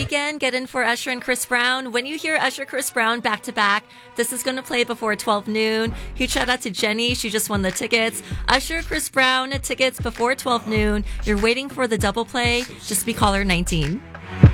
weekend. Get in for Usher and Chris Brown. When you hear Usher, Chris Brown back to back, this is going to play before 12 noon. Huge shout out to Jenny. She just won the tickets. Usher, Chris Brown, tickets before 12 noon. You're waiting for the double play. Just be caller 19.